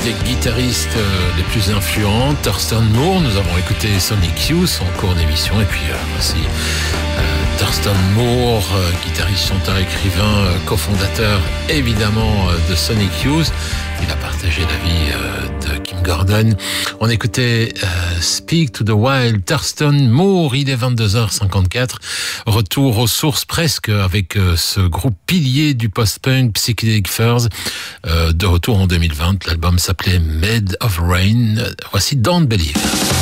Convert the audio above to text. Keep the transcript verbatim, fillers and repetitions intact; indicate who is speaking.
Speaker 1: Les guitaristes les plus influents, Thurston Moore, nous avons écouté Sonic Youth en cours d'émission, et puis euh, voici euh, Thurston Moore, euh, guitariste, chanteur, écrivain, euh, cofondateur évidemment euh, de Sonic Youth. Il a partagé la vie euh, de Kim Gordon. On écoutait euh, Speak to the Wild, Thurston Moore. Il est vingt-deux heures cinquante-quatre. Retour aux sources presque avec euh, ce groupe pilier du post-punk Psychedelic Furs. Euh, de retour en deux mille vingt. L'album s'appelait Made of Rain. Voici Don't Believe.